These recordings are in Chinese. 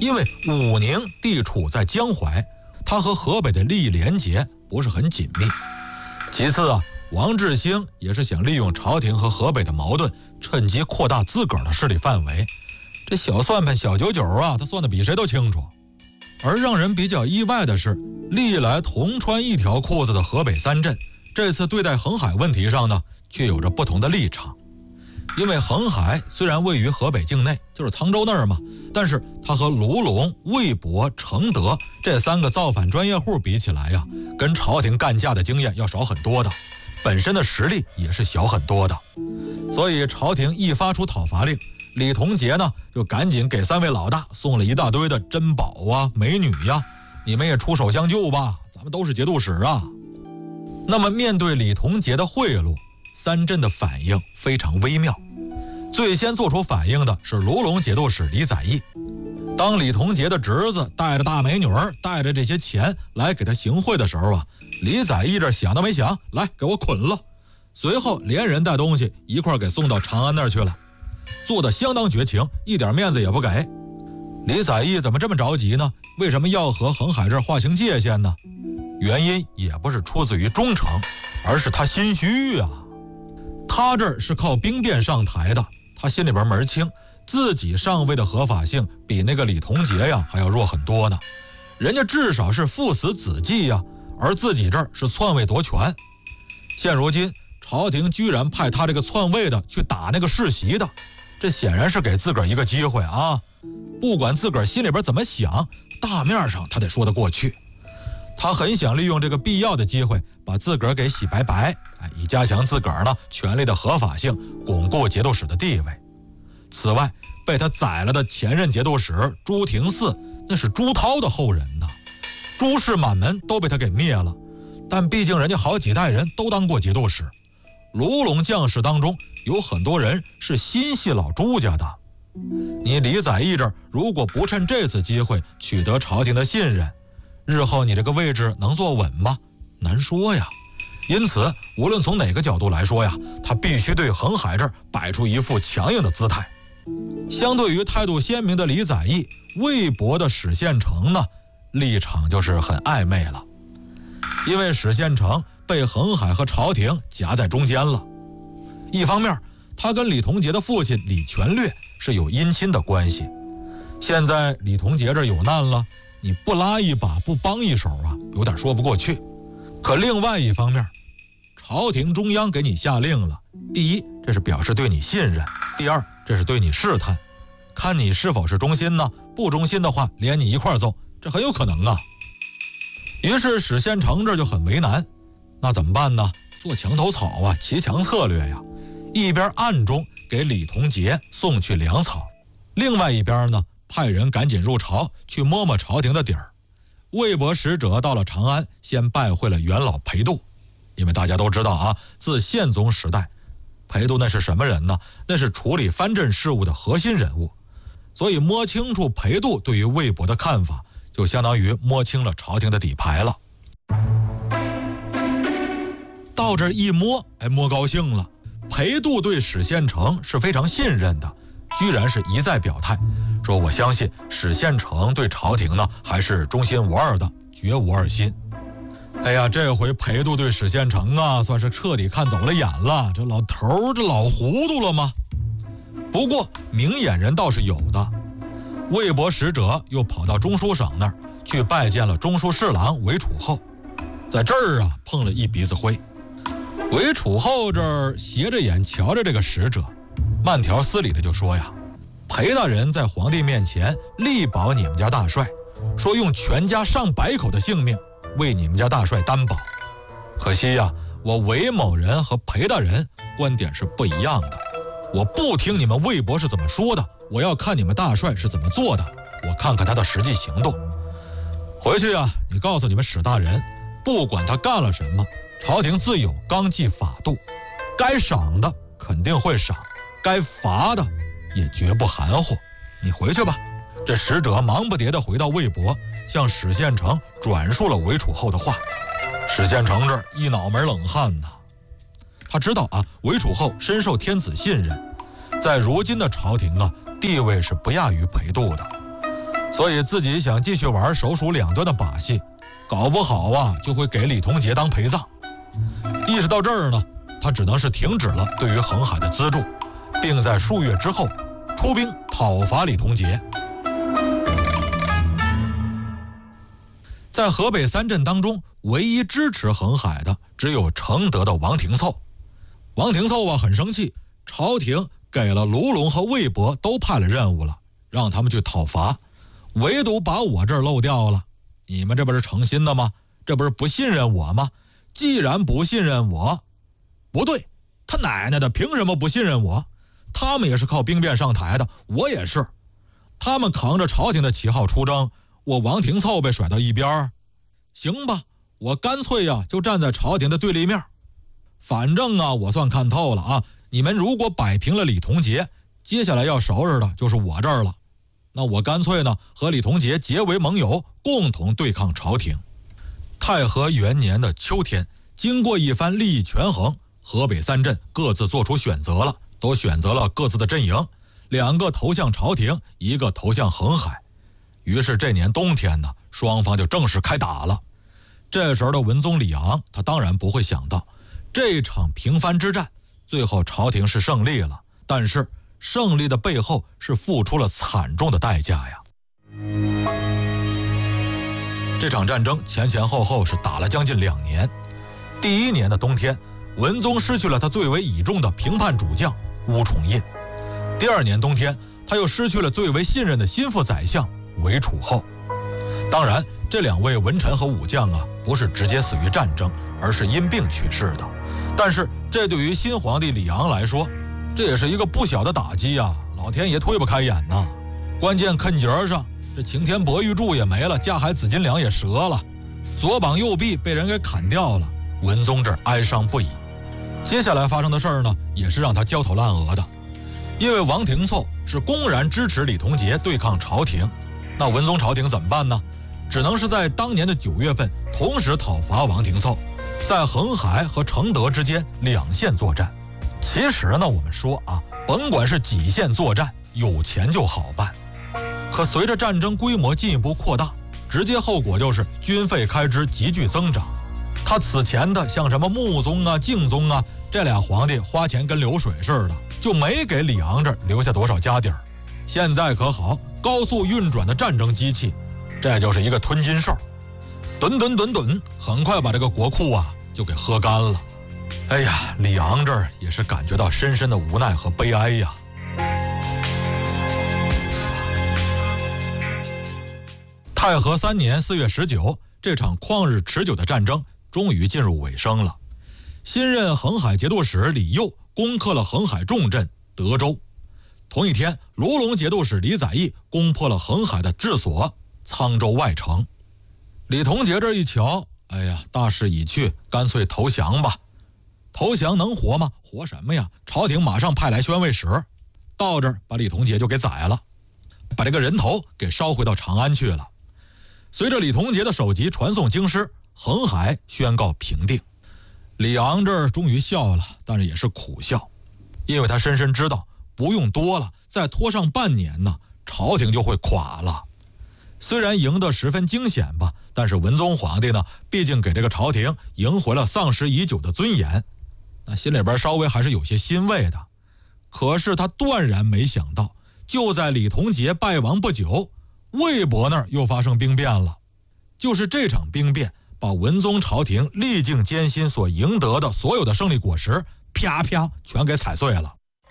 因为武宁地处在江淮，它和河北的利益连结不是很紧密。其次啊，王志兴也是想利用朝廷和河北的矛盾，趁机扩大自个儿的势力范围。这小算盘小九九啊，他算得比谁都清楚。而让人比较意外的是，历来同穿一条裤子的河北三镇，这次对待恒海问题上呢，却有着不同的立场。因为恒海虽然位于河北境内，就是沧州那儿嘛，但是它和卢龙、魏博、承德这3个造反专业户比起来呀，跟朝廷干架的经验要少很多的，本身的实力也是小很多的。所以朝廷一发出讨伐令，李同杰呢就赶紧给3位老大送了一大堆的珍宝啊、美女呀，你们也出手相救吧，咱们都是节度使啊。那么面对李同杰的贿赂，三镇的反应非常微妙。最先做出反应的是卢龙节度使李载义。当李同杰的侄子带着大美女儿，带着这些钱来给他行贿的时候啊，李载义这想都没想，来给我捆了。随后连人带东西一块给送到长安那儿去了，做得相当绝情，一点面子也不给。李载义怎么这么着急呢？为什么要和恒海这儿划清界限呢？原因也不是出自于忠诚，而是他心虚啊。他这儿是靠兵变上台的，他心里边门清，自己上位的合法性比那个李同杰呀还要弱很多呢。人家至少是父死子继呀，而自己这儿是篡位夺权。现如今朝廷居然派他这个篡位的去打那个世袭的，这显然是给自个儿一个机会啊。不管自个儿心里边怎么想，大面上他得说得过去。他很想利用这个必要的机会把自个儿给洗白白，以加强自个儿呢权力的合法性，巩固节度使的地位。此外，被他宰了的前任节度使朱廷嗣，那是朱涛的后人呢。朱氏满门都被他给灭了，但毕竟人家好几代人都当过节度使，卢龙将士当中有很多人是心系老朱家的。你李载义这儿如果不趁这次机会取得朝廷的信任，日后你这个位置能坐稳吗？难说呀。因此无论从哪个角度来说呀，他必须对恒海这儿摆出一副强硬的姿态。相对于态度鲜明的李载义，魏博的史宪成呢，立场就是很暧昧了。因为史宪成被恒海和朝廷夹在中间了。一方面他跟李同杰的父亲李全略是有姻亲的关系，现在李同杰这有难了，你不拉一把不帮一手啊，有点说不过去。可另外一方面，朝廷中央给你下令了，第一，这是表示对你信任；第二，这是对你试探，看你是否是忠心呢？不忠心的话，连你一块揍，这很有可能啊。于是史宪成这就很为难，那怎么办呢？做墙头草啊，骑墙策略呀。一边暗中给李同杰送去粮草，另外一边呢，派人赶紧入朝去摸摸朝廷的底儿。魏博使者到了长安，先拜会了元老裴度。因为大家都知道啊，自宪宗时代，裴度那是什么人呢？那是处理藩镇事务的核心人物。所以摸清楚裴度对于魏博的看法，就相当于摸清了朝廷的底牌了。到这一摸，摸高兴了。裴度对史宪成是非常信任的，居然是一再表态，说我相信史宪成对朝廷呢还是忠心无二的，绝无二心。哎呀，这回裴度对史宪成啊，算是彻底看走了眼了。这老头这老糊涂了吗？不过明眼人倒是有的。魏博使者又跑到中书省那儿去拜见了中书侍郎韦楚后，在这儿啊碰了一鼻子灰。韦楚后这儿斜着眼瞧着这个使者，慢条斯理的就说呀，裴大人在皇帝面前力保你们家大帅，说用全家上百口的性命为你们家大帅担保。可惜呀，我韦某人和裴大人观点是不一样的，我不听你们魏博是怎么说的，我要看你们大帅是怎么做的，我看看他的实际行动。回去啊，你告诉你们史大人，不管他干了什么，朝廷自有纲纪法度，该赏的肯定会赏，该罚的也绝不含糊。你回去吧。这使者忙不迭地回到魏博，向史宪成转述了韦楚后的话。史宪成这一脑门冷汗呐，他知道啊，韦楚后深受天子信任，在如今的朝廷啊，地位是不亚于裴度的。 所以自己想继续玩手鼠两端的把戏，搞不好啊就会给李同杰当陪葬。意识到这儿呢，他只能是停止了对于恒海的资助，并在数月之后出兵讨伐李同杰。在河北三镇当中，唯一支持恒海的只有承德的王廷凑。王廷凑啊很生气，朝廷给了卢龙和魏博都派了任务了，让他们去讨伐，唯独把我这儿漏掉了。你们这不是诚心的吗？这不是不信任我吗？既然不信任我，不对，他奶奶的，凭什么不信任我？他们也是靠兵变上台的，我也是。他们扛着朝廷的旗号出征，我王廷凑被甩到一边，行吧，我干脆呀就站在朝廷的对立面。反正啊，我算看透了啊，你们如果摆平了李同杰，接下来要收拾的就是我这儿了。那我干脆呢和李同杰结为盟友，共同对抗朝廷。太和元年的秋天，经过一番利益权衡，河北三镇各自做出选择了，都选择了各自的阵营，2个投向朝廷，1个投向恒海。于是这年冬天呢，双方就正式开打了。这时候的文宗李昂，他当然不会想到，这场平番之战，最后朝廷是胜利了，但是胜利的背后是付出了惨重的代价呀。这场战争前前后后是打了将近2年。第1年的冬天，文宗失去了他最为倚重的平叛主将乌崇胤。第2年冬天，他又失去了最为信任的心腹宰相韦楚后。当然，这2位文臣和武将啊，不是直接死于战争，而是因病去世的。但是这对于新皇帝李昂来说，这也是一个不小的打击啊，老天爷推不开眼呐。关键坎节上，这擎天博玉柱也没了，架海紫金梁也折了，左膀右臂被人给砍掉了。文宗这儿哀伤不已。接下来发生的事儿呢，也是让他焦头烂额的。因为王廷凑是公然支持李同杰对抗朝廷，那文宗朝廷怎么办呢？只能是在当年的9月份同时讨伐王廷凑，在恒海和承德之间2线作战。其实呢，我们说啊，甭管是几线作战，有钱就好办。可随着战争规模进一步扩大，直接后果就是军费开支急剧增长。他此前的像什么穆宗啊、敬宗啊，这俩皇帝花钱跟流水似的，就没给李昂这儿留下多少家底儿。现在可好，高速运转的战争机器，这就是一个吞金兽，吨，很快把这个国库啊就给喝干了。哎呀，李昂这儿也是感觉到深深的无奈和悲哀呀。太和3年4月19，这场旷日持久的战争终于进入尾声了。新任恒海节度使李佑攻克了恒海重镇德州。同一天，卢龙节度使李载义攻破了恒海的治所沧州外城。李同杰这一瞧，哎呀，大势已去，干脆投降吧。投降能活吗？活什么呀？朝廷马上派来宣慰使，到这儿把李同杰就给宰了，把这个人头给捎回到长安去了。随着李同杰的首级传送京师，恒海宣告平定。李昂这儿终于笑了，但是也是苦笑，因为他深深知道，不用多了，再拖上半年呢，朝廷就会垮了。虽然赢得十分惊险吧，但是文宗皇帝呢，毕竟给这个朝廷赢回了丧失已久的尊严，那心里边稍微还是有些欣慰的。可是他断然没想到，就在李同杰败亡不久，魏博那儿又发生兵变了。就是这场兵变，把文宗朝廷历尽艰辛所赢得的所有的胜利果实，啪啪全给踩碎了。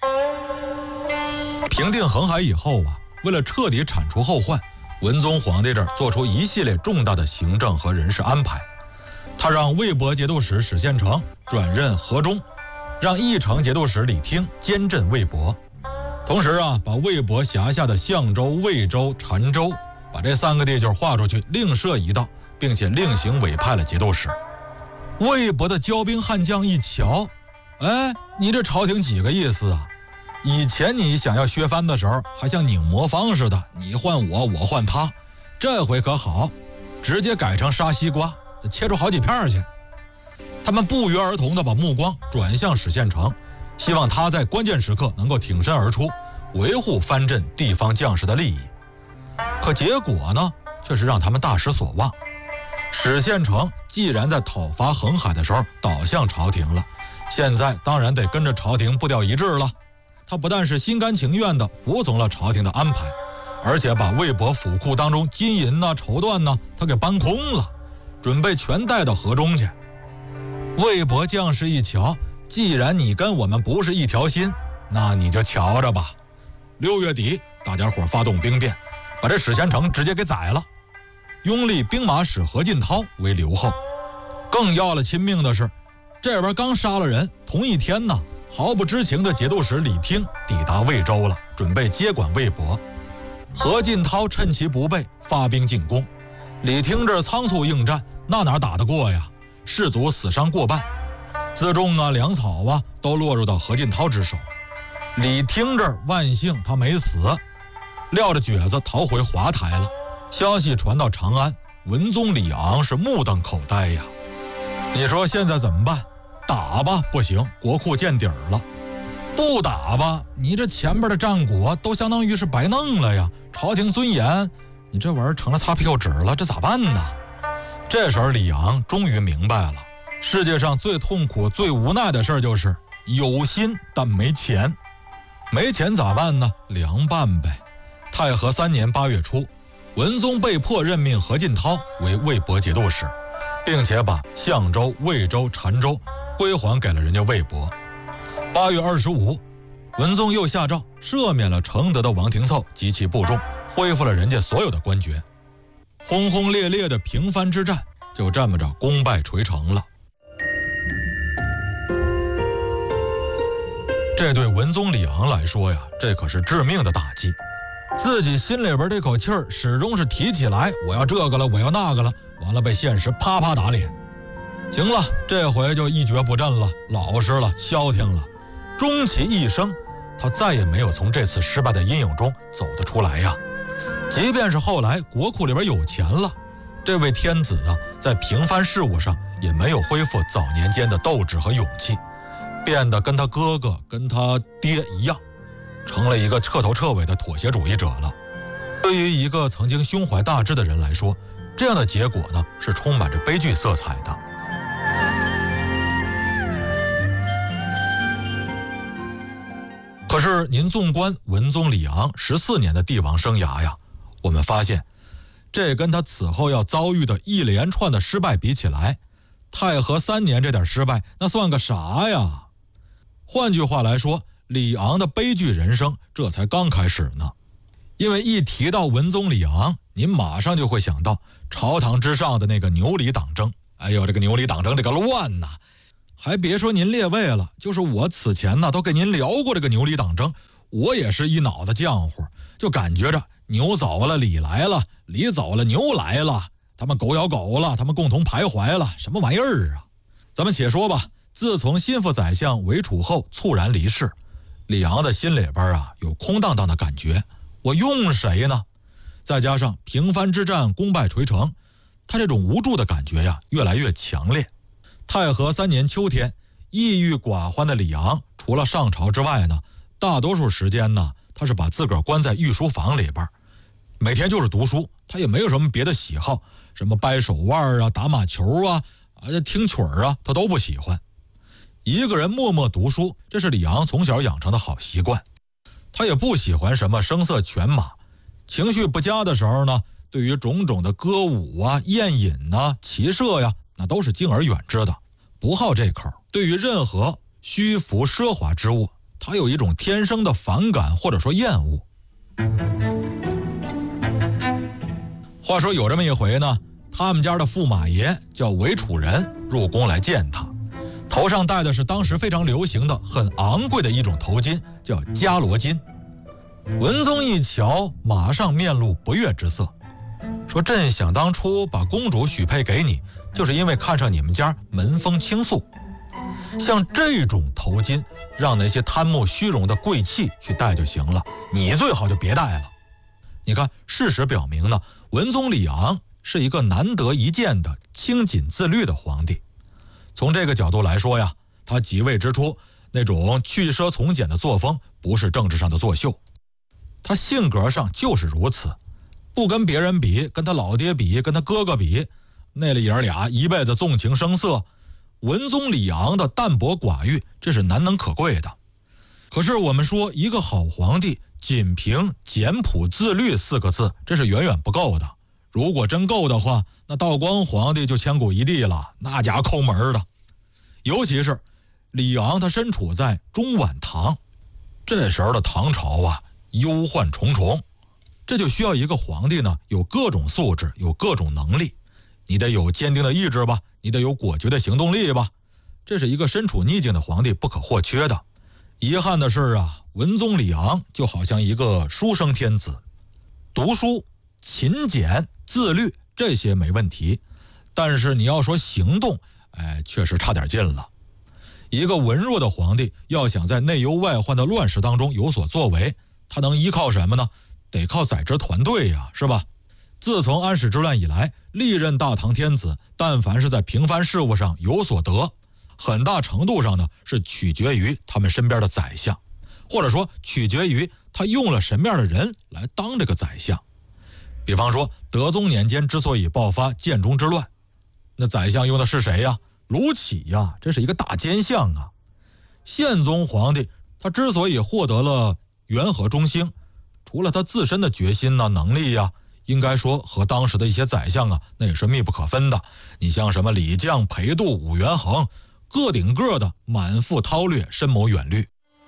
平定恒海以后啊，为了彻底铲除后患，文宗皇帝这儿做出一系列重大的行政和人事安排。他让魏博节度使史宪成转任河中，让义城节度使李听兼镇魏博。同时啊，把魏博辖下的象州、魏州、澶州，把这3个地界划出去，另设一道，并且另行委派了节度使。魏博的骄兵悍将一瞧，哎，你这朝廷几个意思啊？以前你想要削藩的时候，还像拧魔方似的，你换我，我换他。这回可好，直接改成杀西瓜，就切出好几片去。他们不约而同地把目光转向史宪成，希望他在关键时刻能够挺身而出，维护藩镇地方将士的利益。 可结果呢，却是让他们大失所望。史宪成既然在讨伐恒海的时候倒向朝廷了，现在当然得跟着朝廷步调一致了。他不但是心甘情愿地服从了朝廷的安排，而且把魏博府库当中金银呐、绸缎呐，他给搬空了，准备全带到河中去。魏博将士一瞧，既然你跟我们不是一条心，那你就瞧着吧。6月底，大家伙发动兵变，把这史宪成直接给宰了，拥立兵马使何进涛为留后。更要了亲命的是，这边刚杀了人，同一天呢，毫不知情的节度使李听抵达魏州了，准备接管魏博。何进涛趁其不备，发兵进攻。李听这仓促应战，那哪打得过呀？士卒死伤过半，辎重啊、粮草啊，都落入到何进涛之手。李听这万幸他没死，撂着蹶子逃回华台了。消息传到长安，文宗李昂是目瞪口呆呀。你说现在怎么办？打吧不行，国库见底儿了；不打吧，你这前边的战果都相当于是白弄了呀。朝廷尊严，你这玩意儿成了擦屁股纸了，这咋办呢？这时候李昂终于明白了，世界上最痛苦最无奈的事就是有心但没钱。没钱咋办呢？凉拌呗。太和3年8月初，文宗被迫任命何进涛为魏博节度使，并且把相州、魏州、澶州归还给了人家魏博。8月25，文宗又下诏赦免了承德的王廷凑及其部众，恢复了人家所有的官爵。轰轰烈烈的平藩之战就这么着功败垂成了。这对文宗李昂来说呀，这可是致命的打击。自己心里边这口气儿始终是提起来，我要这个了，我要那个了，完了被现实啪啪打脸。行了，这回就一蹶不振了，老实了，消停了。终其一生，他再也没有从这次失败的阴影中走得出来呀。即便是后来国库里边有钱了，这位天子啊，在平藩事务上也没有恢复早年间的斗志和勇气，变得跟他哥哥跟他爹一样，成了一个彻头彻尾的妥协主义者了。对于一个曾经胸怀大志的人来说，这样的结果呢，是充满着悲剧色彩的。可是您纵观文宗李昂14年的帝王生涯呀，我们发现这跟他此后要遭遇的一连串的失败比起来，太和3年这点失败那算个啥呀？换句话来说，李昂的悲剧人生这才刚开始呢。因为一提到文宗李昂，您马上就会想到朝堂之上的那个牛李党争。哎呦，这个牛李党争这个乱呐！还别说您列位了，就是我此前呢都跟您聊过这个牛李党争，我也是一脑子浆糊，就感觉着牛走了李来了，李走了牛来了，他们狗咬狗了，他们共同徘徊了，什么玩意儿啊？咱们且说吧，自从心腹宰相韦楚后猝然离世，李昂的心里边啊有空荡荡的感觉，我用谁呢？再加上平藩之战功败垂成，他这种无助的感觉呀越来越强烈。太和3年秋天，抑郁寡欢的李昂除了上朝之外呢，大多数时间呢他是把自个儿关在御书房里边，每天就是读书，他也没有什么别的喜好，什么掰手腕啊、打马球啊、听曲儿啊，他都不喜欢。一个人默默读书，这是李昂从小养成的好习惯。他也不喜欢什么声色犬马，情绪不佳的时候呢，对于种种的歌舞啊、宴饮啊、骑射呀，那都是敬而远之的，不好这口。对于任何虚浮奢华之物，他有一种天生的反感或者说厌恶。话说有这么一回呢，他们家的驸马爷叫韦楚人入宫来见他，头上戴的是当时非常流行的很昂贵的一种头巾，叫伽罗巾。文宗一瞧，马上面露不悦之色，说朕想当初把公主许配给你，就是因为看上你们家门风清肃，像这种头巾让那些贪慕虚荣的贵戚去戴就行了，你最好就别戴了。你看，事实表明呢，文宗李昂是一个难得一见的清谨自律的皇帝。从这个角度来说呀，他即位之初那种去奢从简的作风不是政治上的作秀，他性格上就是如此。 不跟别人比，跟他老爹比，跟他哥哥比，那里爷俩一辈子纵情声色。文宗李昂的淡泊寡欲，这是难能可贵的。可是我们说一个好皇帝仅凭简朴自律4个字，这是远远不够的。如果真够的话，那道光皇帝就千古一帝了，那家抠门的。尤其是李昂他身处在中晚唐，这时候的唐朝啊，忧患重重，这就需要一个皇帝呢，有各种素质，有各种能力。你得有坚定的意志吧，你得有果决的行动力吧，这是一个身处逆境的皇帝不可或缺的。遗憾的是啊，文宗李昂就好像一个书生天子，读书、勤俭、自律这些没问题，但是你要说行动，确实差点劲了。一个文弱的皇帝要想在内忧外患的乱世当中有所作为，他能依靠什么呢？得靠宰执团队呀，是吧？自从安史之乱以来，历任大唐天子但凡是在平凡事务上有所得，很大程度上呢是取决于他们身边的宰相，或者说取决于他用了什么样的人来当这个宰相。比方说德宗年间之所以爆发建中之乱，那宰相用的是谁呀？卢杞呀，这是一个大奸相啊。宪宗皇帝他之所以获得了元和中兴，除了他自身的决心呐、能力呀，应该说和当时的一些宰相啊，那也是密不可分的。你像什么李绛、裴度、武元衡，个顶个的满腹韬略，深谋远虑。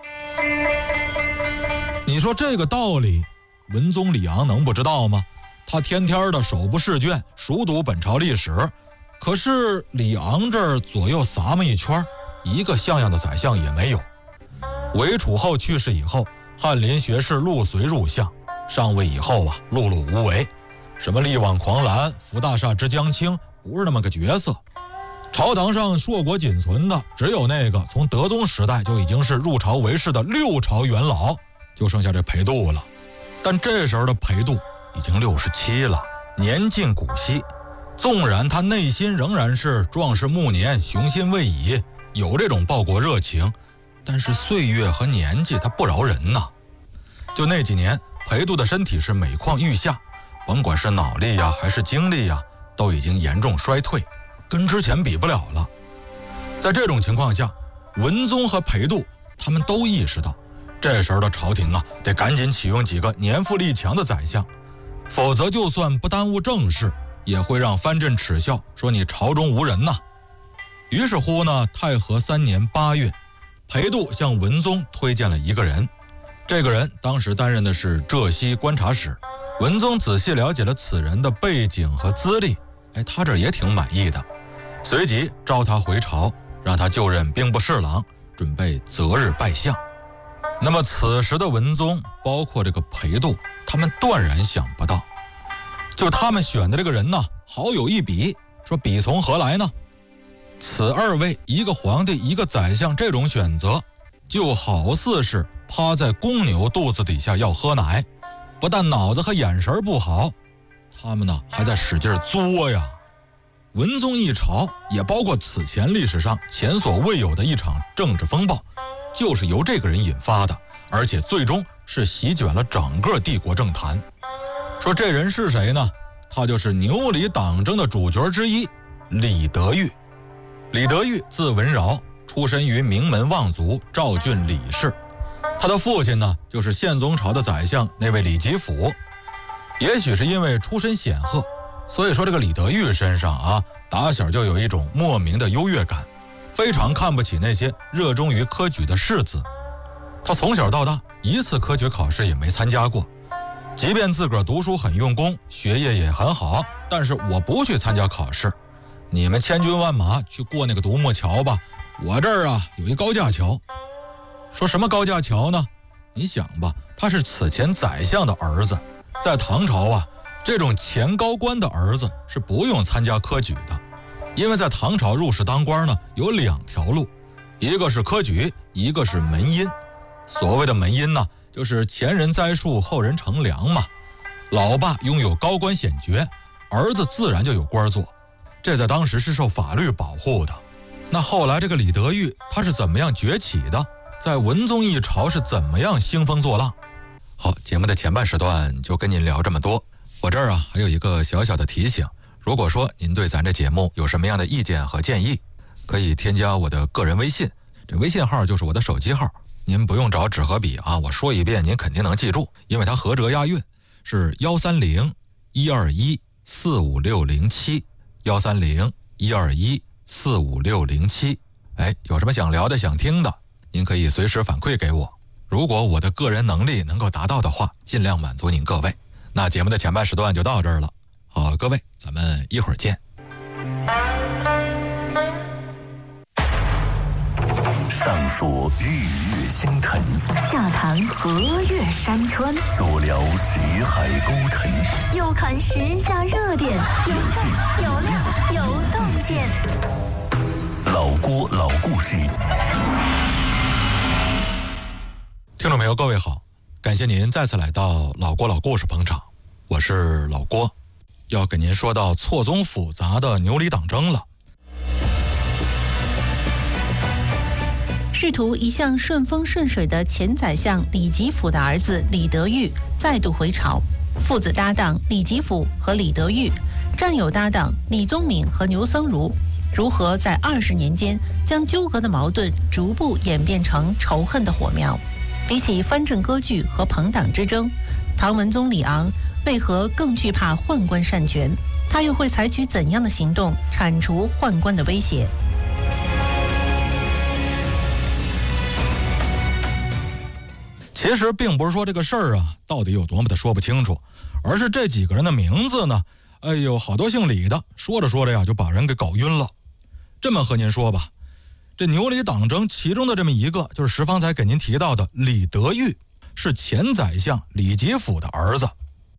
你说这个道理，文宗李昂能不知道吗？他天天的手不释卷，熟读本朝历史。可是李昂这儿左右撒么一圈，一个像样的宰相也没有。韦楚后去世以后，翰林学士陆随入相，上位以后啊，碌碌无为，什么力挽狂澜、扶大厦之将倾，不是那么个角色。朝堂上硕果仅存的只有那个从德宗时代就已经是入朝为士的6朝元老，就剩下这裴度了。但这时候的裴度已经67了，年近古稀，纵然他内心仍然是壮士暮年，雄心未已，有这种报国热情，但是岁月和年纪他不饶人呐。就那几年，裴度的身体是每况愈下，甭管是脑力呀还是精力呀，都已经严重衰退，跟之前比不了了。在这种情况下，文宗和裴度他们都意识到，这时候的朝廷啊，得赶紧启用几个年富力强的宰相，否则就算不耽误政事，也会让藩镇耻笑，说你朝中无人呐。于是乎呢，太和3年8月，裴度向文宗推荐了一个人。这个人当时担任的是浙西观察使。文宗仔细了解了此人的背景和资历，他这也挺满意的，随即召他回朝，让他就任兵部侍郎，准备择日拜相。那么此时的文宗，包括这个裴度，他们断然想不到，就他们选的这个人呢，好有一比，说比从何来呢？此2位，一个皇帝，一个宰相，这种选择就好似是趴在公牛肚子底下要喝奶，不但脑子和眼神不好，他们呢还在使劲作呀。文宗一朝，也包括此前历史上前所未有的一场政治风暴，就是由这个人引发的，而且最终是席卷了整个帝国政坛。说这人是谁呢？他就是牛李党争的主角之一，李德裕。李德裕字文饶，出身于名门望族赵郡李氏。他的父亲呢，就是宪宗朝的宰相那位李吉甫。也许是因为出身显赫，所以说这个李德裕身上啊，打小就有一种莫名的优越感，非常看不起那些热衷于科举的士子。他从小到大一次科举考试也没参加过，即便自个儿读书很用功，学业也很好，但是我不去参加考试。你们千军万马去过那个独木桥吧，我这儿啊有一高架桥。说什么高架桥呢？你想吧，他是此前宰相的儿子，在唐朝啊，这种前高官的儿子是不用参加科举的，因为在唐朝入仕当官呢有2条路，一个是科举，一个是门荫。所谓的门荫呢，就是前人栽树，后人乘凉嘛。老爸拥有高官显爵，儿子自然就有官做，这在当时是受法律保护的。那后来这个李德裕他是怎么样崛起的？在文宗一朝是怎么样兴风作浪？好，节目的前半时段就跟您聊这么多。 我这儿啊还有一个小小的提醒，如果说您对咱这节目有什么样的意见和建议，可以添加我的个人微信，这微信号就是我的手机号，您不用找纸和笔啊，我说一遍您肯定能记住，因为它合辙押韵，是130-121-45607，130-121-45607。有什么想聊的想听的，您可以随时反馈给我，如果我的个人能力能够达到的话，尽量满足您各位。那节目的前半时段就到这儿了，好，各位，咱们一会儿见。 上说日月星辰， 下谈河岳山川， 左聊识海沟沉， 右看时下热点，有趣有料有洞见。 老郭老故事。 听众朋友，各位好，感谢您再次来到老郭老故事捧场，我是老郭，要给您说到错综复杂的牛李党争了。 仕途一向顺风顺水的前宰相李吉甫的儿子李德裕再度回朝，父子搭档李吉甫和李德裕，战友搭档李宗闵和牛僧孺，如何在20年间将纠葛的矛盾逐步演变成仇恨的火苗？比起藩镇割据和朋党之争，唐文宗李昂为何更惧怕宦官擅权？他又会采取怎样的行动铲除宦官的威胁？ 其实并不是说这个事儿啊到底有多么的说不清楚，而是这几个人的名字呢，好多姓李的，说着说着呀就把人给搞晕了。这么和您说吧，这牛李党争其中的这么一个，就是石方才给您提到的李德裕，是前宰相李吉甫的儿子。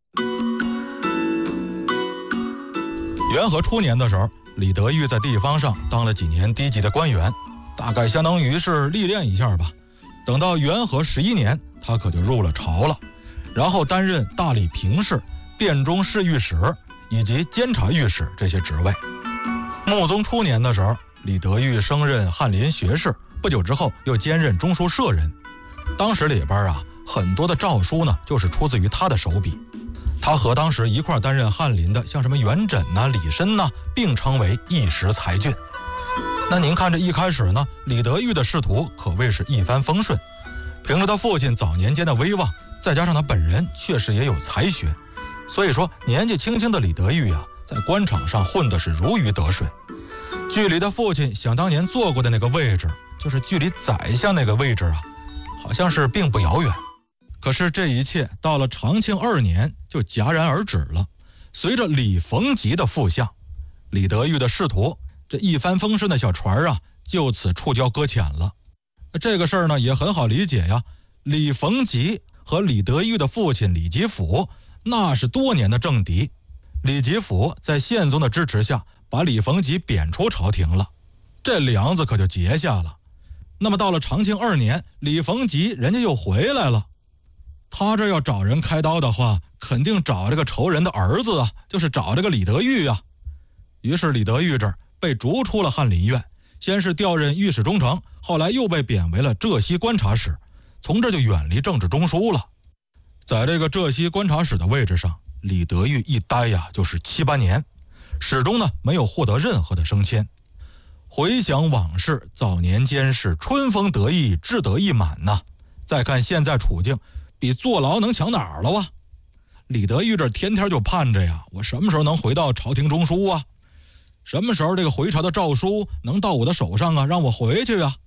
元和初年的时候，李德裕在地方上当了几年低级的官员，大概相当于是历练一下吧。等到元和11年，他可就入了朝了，然后担任大理平事、殿中侍御史以及监察御史这些职位。穆宗初年的时候，李德裕升任翰林学士，不久之后又兼任中书舍人。当时里边啊，很多的诏书呢，就是出自于他的手笔。他和当时一块担任翰林的，像什么元稹呐、李绅呐，并称为一时才俊。那您看这一开始呢，李德裕的仕途可谓是一帆风顺，凭着他父亲早年间的威望，再加上他本人确实也有才学，所以说年纪轻轻的李德裕啊，在官场上混的是如鱼得水。距离他父亲想当年坐过的那个位置，就是距离宰相那个位置啊，好像是并不遥远。可是这一切到了长庆2年就戛然而止了。随着李逢吉的复相，李德裕的仕途这一帆风顺的小船啊，就此触礁搁浅了。这个事儿呢也很好理解呀，李逢吉和李德裕的父亲李吉甫那是多年的政敌，李吉甫在宪宗的支持下把李逢吉贬出朝廷了，这梁子可就结下了。那么到了长庆2年，李逢吉人家又回来了，他这要找人开刀的话，肯定找这个仇人的儿子啊，就是找这个李德裕啊。于是李德裕这儿被逐出了翰林院，先是调任御史中丞，后来又被贬为了浙西观察使，从这就远离政治中枢了。在这个浙西观察使的位置上，李德裕一待呀就是7、8年，始终呢没有获得任何的升迁。回想往事，早年间是春风得意，志得意满呐。再看现在处境，比坐牢能强哪儿了啊？李德裕这天天就盼着呀，我什么时候能回到朝廷中枢啊？什么时候这个回朝的诏书能到我的手上啊？让我回去啊！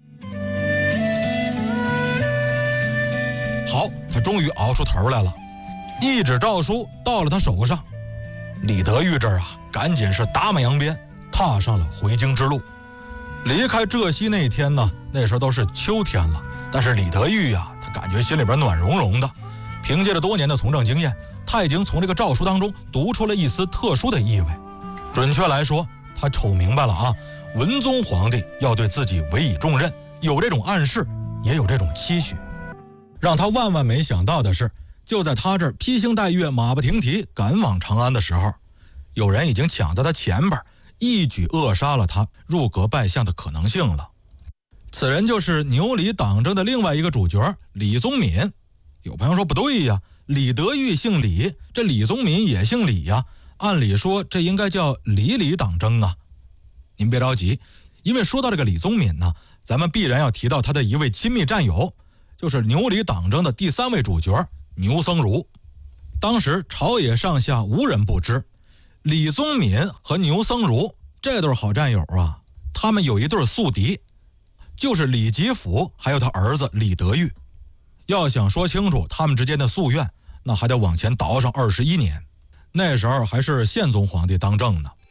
好，他终于熬出头来了，一纸诏书到了他手上。李德裕这儿啊，赶紧是打马扬鞭，踏上了回京之路。离开浙西那天呢，那时候都是秋天了，但是李德裕啊，他感觉心里边暖融融的。凭借着多年的从政经验，他已经从这个诏书当中读出了一丝特殊的意味。准确来说，他瞅明白了啊，文宗皇帝要对自己委以重任，有这种暗示，也有这种期许。让他万万没想到的是，就在他这儿披星戴月、马不停蹄赶往长安的时候，有人已经抢在他前边，一举扼杀了他入阁拜相的可能性了。此人就是牛李党争的另外一个主角李宗闵。有朋友说不对呀， 李德裕姓李，这李宗闵也姓李呀，按理说这应该叫李党争啊。您别着急，因为说到这个李宗闵呢，咱们必然要提到他的一位亲密战友，就是牛李党争的第3位主角牛僧孺。当时朝野上下无人不知，李宗闵和牛僧孺这对好战友啊，他们有一对宿敌，就是李吉甫还有他儿子李德裕。要想说清楚他们之间的夙愿，那还得往前倒上21年，那时候还是宪宗皇帝当政呢。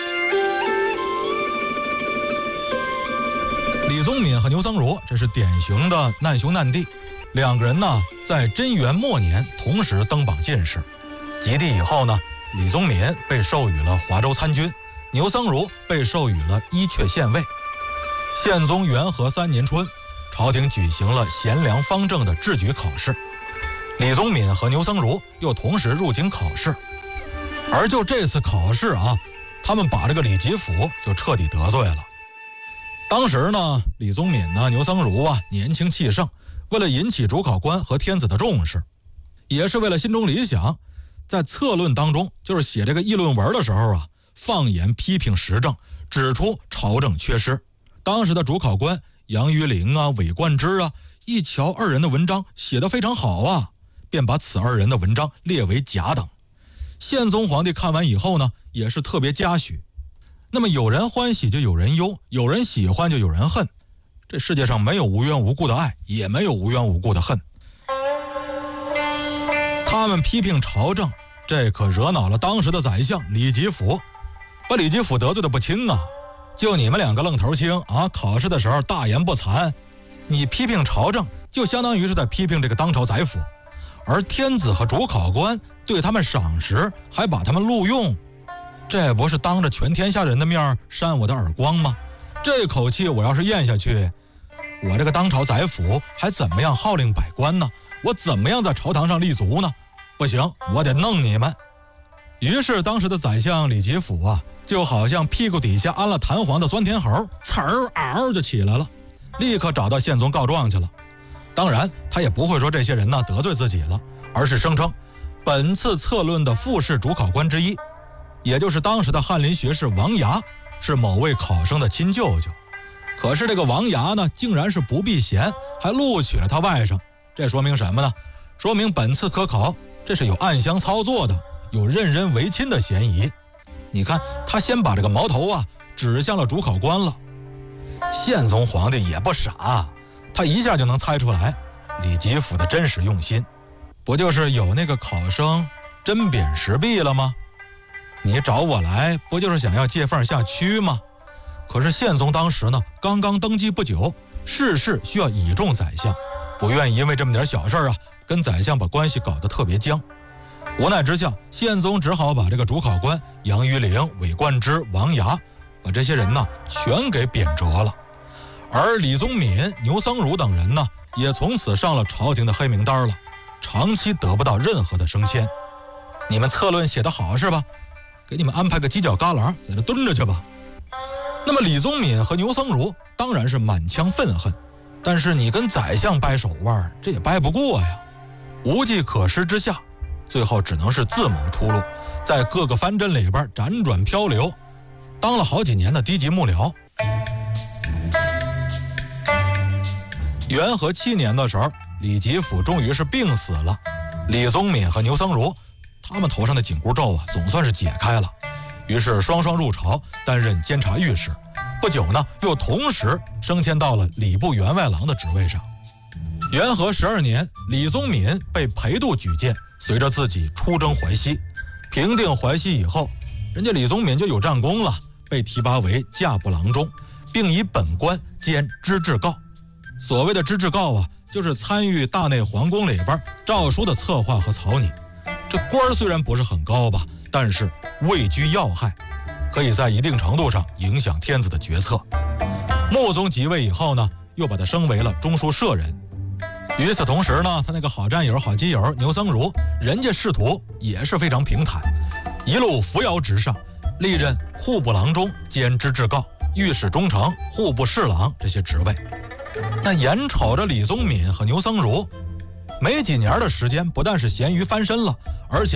李宗闵和牛僧孺这是典型的难兄难弟，两个人呢在贞元末年同时登榜进士。及第以后呢，李宗闵被授予了华州参军，牛僧孺被授予了伊阙县尉。宪宗元和3年春，朝廷举行了贤良方正的制举考试，李宗闵和牛僧孺又同时入京考试。而就这次考试啊，他们把这个李吉甫就彻底得罪了。当时呢，李宗闵呢、牛僧孺啊年轻气盛，为了引起主考官和天子的重视，也是为了心中理想，在策论当中，就是写这个议论文的时候啊，放眼批评时政，指出朝政缺失。当时的主考官杨于陵啊、韦冠之啊，一瞧二人的文章写得非常好啊，便把此二人的文章列为甲等。宪宗皇帝看完以后呢，也是特别嘉许。那么有人欢喜就有人忧，有人喜欢就有人恨，这世界上没有无缘无故的爱，也没有无缘无故的恨。他们批评朝政，这可惹恼了当时的宰相李吉甫，把李吉甫得罪的不轻啊。就你们两个愣头青啊，考试的时候大言不惭，你批评朝政就相当于是在批评这个当朝宰辅，而天子和主考官对他们赏识，还把他们录用，这不是当着全天下人的面扇我的耳光吗？这口气我要是咽下去，我这个当朝宰辅还怎么样号令百官呢？我怎么样在朝堂上立足呢？不行，我得弄你们。于是当时的宰相李吉甫啊，就好像屁股底下安了弹簧的酸甜猴，呲儿嗷就起来了，立刻找到宪宗告状去了。当然他也不会说这些人呢得罪自己了，而是声称本次策论的复试主考官之一，也就是当时的翰林学士王牙，是某位考生的亲舅舅。可是这个王牙呢，竟然是不避嫌，还录取了他外甥。这说明什么呢？说明本次科考这是有暗箱操作的，有任人唯亲的嫌疑。你看他先把这个矛头啊指向了主考官了。宪宗皇帝也不傻，他一下就能猜出来李吉甫的真实用心，不就是有那个考生针砭时弊了吗？你找我来不就是想要借缝下蛆吗？可是宪宗当时呢刚刚登基不久，事事需要倚重宰相，不愿意因为这么点小事啊跟宰相把关系搞得特别僵。无奈之下，宪宗只好把这个主考官杨于陵、韦冠之、王牙，把这些人呢全给贬谪了。而李宗闵、牛僧孺等人呢，也从此上了朝廷的黑名单了，长期得不到任何的升迁。你们策论写得好是吧？给你们安排个犄角旮旯，在这蹲着去吧。那么李宗闵和牛僧孺当然是满腔愤恨，但是你跟宰相掰手腕，这也掰不过呀。无计可施之下，最后只能是自谋出路，在各个藩镇里边辗转漂流，当了好几年的低级幕僚。元和7年的时候，李吉甫终于是病死了，李宗闵和牛僧孺他们头上的紧箍咒啊总算是解开了，于是双双入朝担任监察御史，不久呢又同时升迁到了礼部员外郎的职位上。元和12年，李宗闵被裴度举荐，随着自己出征淮西。平定淮西以后，人家李宗闵就有战功了，被提拔为驾部郎中，并以本官兼知制告。所谓的知制告啊，就是参与大内皇宫里边诏书的策划和草拟。这官虽然不是很高吧，但是位居要害，可以在一定程度上影响天子的决策。穆宗即位以后呢，又把他升为了中书舍人。与此同时呢，他那个好战友、好基友牛僧孺，人家仕途也是非常平坦，一路扶摇直上，历任户部郎中兼知制告、御史中丞、户部侍郎这些职位。那眼瞅着李宗闵和牛僧孺没几年的时间，不但是咸鱼翻身了，而且